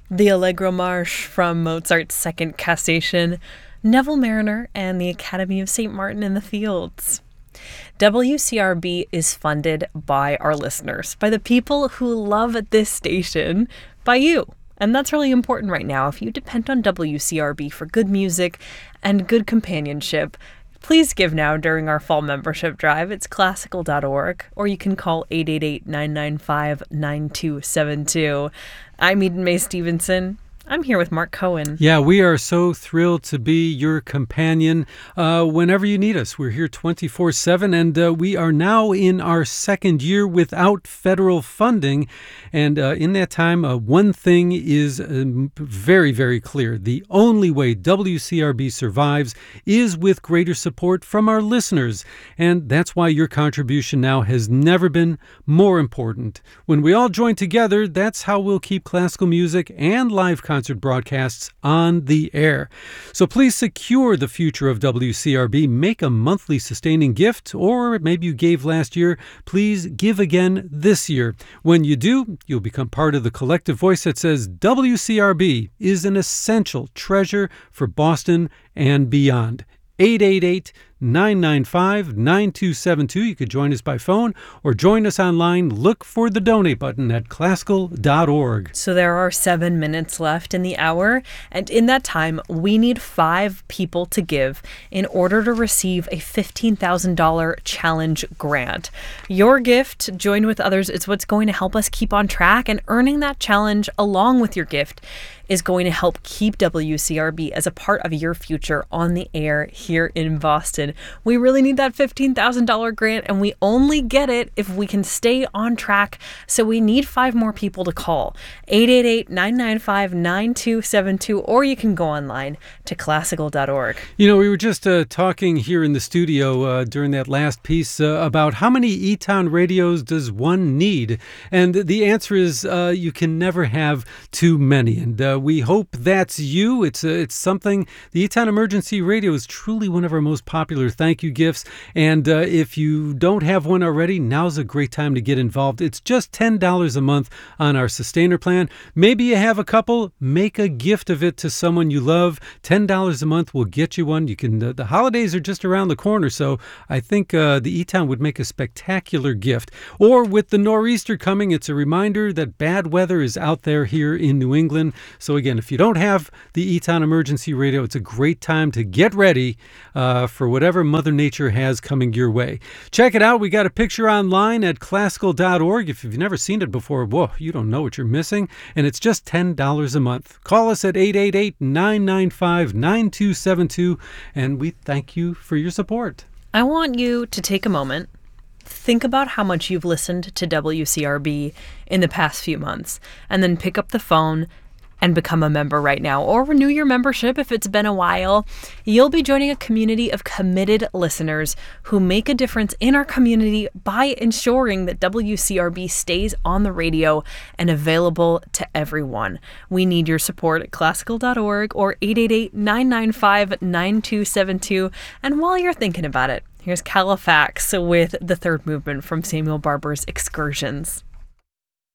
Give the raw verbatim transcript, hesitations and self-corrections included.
the Allegro Marche from Mozart's Second Cassation, Neville Mariner, and the Academy of Saint Martin in the Fields. W C R B is funded by our listeners, by the people who love this station, by you. And that's really important right now. If you depend on W C R B for good music and good companionship, please give now during our fall membership drive. It's classical dot org, or you can call eight eight eight, nine nine five, nine two seven two. I'm Eden Mae Stevenson. I'm here with Mark Cohen. Yeah, we are so thrilled to be your companion uh, whenever you need us. We're here twenty-four seven, and uh, we are now in our second year without federal funding. And uh, in that time, uh, one thing is uh, very, very clear. The only way W C R B survives is with greater support from our listeners. And that's why your contribution now has never been more important. When we all join together, that's how we'll keep classical music and live content concert broadcasts on the air. So please secure the future of W C R B. Make a monthly sustaining gift, or maybe you gave last year. Please give again this year. When you do, you'll become part of the collective voice that says W C R B is an essential treasure for Boston and beyond. eight eight eight, nine nine five, nine two seven two. You could join us by phone or join us online. Look for the donate button at classical dot org. So there are seven minutes left in the hour, and in that time, we need five people to give in order to receive a fifteen thousand dollars challenge grant. Your gift, joined with others, is what's going to help us keep on track, and earning that challenge along with your gift is going to help keep W C R B as a part of your future on the air here in Boston. We really need that fifteen thousand dollars grant, and we only get it if we can stay on track. So we need five more people to call. eight eight eight, nine nine five, nine two seven two, or you can go online to classical dot org. You know, we were just uh, talking here in the studio uh, during that last piece uh, about how many E-Town radios does one need? And the answer is uh, you can never have too many. And uh, we hope that's you. It's uh, it's something. The E-Town Emergency Radio is truly one of our most popular thank you gifts. And uh, if you don't have one already, now's a great time to get involved. It's just ten dollars a month on our sustainer plan. Maybe you have a couple. Make a gift of it to someone you love. ten dollars a month will get you one. You can. Uh, the holidays are just around the corner, so I think uh, the E-Town would make a spectacular gift. Or with the nor'easter coming, it's a reminder that bad weather is out there here in New England. So again, if you don't have the E-Town Emergency Radio, it's a great time to get ready uh, for whatever Mother Nature has coming your way. Check it out. We got a picture online at classical dot org. If you've never seen it before, whoa, you don't know what you're missing. And it's just ten dollars a month. Call us at eight eight eight, nine nine five, nine two seven two, and we thank you for your support. I want you to take a moment. Think about how much you've listened to W C R B in the past few months, and then pick up the phone and become a member right now, or renew your membership if it's been a while. You'll be joining a community of committed listeners who make a difference in our community by ensuring that W C R B stays on the radio and available to everyone. We need your support at classical dot org or eight eight eight, nine nine five, nine two seven two. And while you're thinking about it, here's Califax with the third movement from Samuel Barber's Excursions.